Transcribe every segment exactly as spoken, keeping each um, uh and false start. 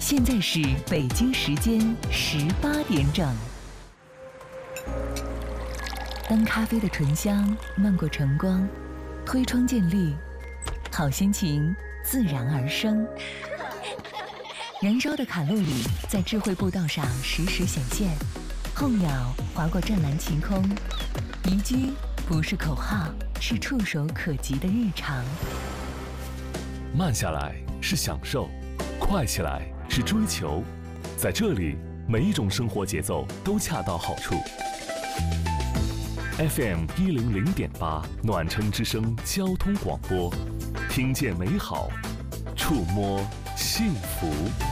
现在是北京时间十八点整。当咖啡的醇香漫过晨光，推窗见绿，好心情自然而生。燃烧的卡路里在智慧步道上实时显现，候鸟划过湛蓝晴空，宜居不是口号，是触手可及的日常。 慢下来是享受，快起来是追求，在这里，每一种生活节奏都恰到好处。F M 一零零点八暖城之声交通广播，听见美好，触摸幸福。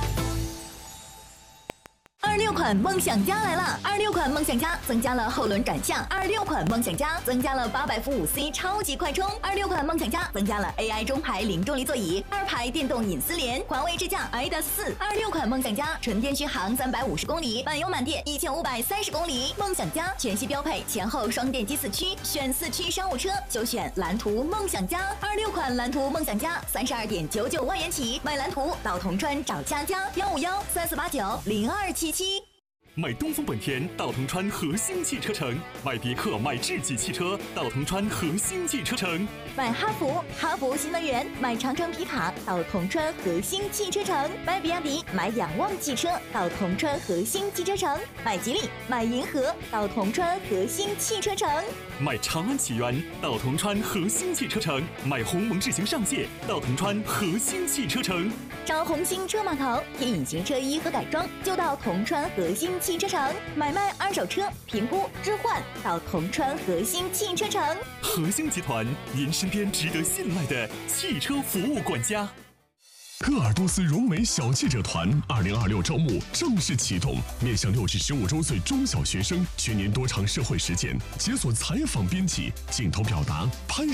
二六款梦想家来了！二六款梦想家增加了后轮转向，二六款梦想家增加了八百伏五 C 超级快充，二六款梦想家增加了 A I 中排零重力座椅，二排电动隐私联，环卫智驾 I D A S 四。二六款梦想家纯电续航三百五十公里，满油满电一千五百三十公里。梦想家全系标配前后双电机四驱，选四驱商务车就选蓝图梦想家。二六款蓝图梦想家三十二点九九万元起，买蓝图到铜川找佳佳，幺五幺三四八九零二七七。 买东风本田到铜川核心汽车城，买别克买智己汽车到铜川核心汽车城， 买哈弗哈弗新能源，买长城皮卡到铜川核心汽车城，买比亚迪买仰望汽车到铜川核心汽车城，买吉利买银河到铜川核心汽车城， 买长安启源到铜川核心汽车城，买鸿蒙智行上界到铜川核心汽车城， 找红星车码头贴隐形车衣和改装就到铜川核心汽车城，买卖二手车评估置换到铜川核心汽车城。 核心集团，您身边值得信赖的汽车服务管家。 鄂尔多斯融美小记者团二零二六招募正式启动，面向六至十五周岁中小学生，全年多场社会实践，解锁采访编辑、镜头表达、拍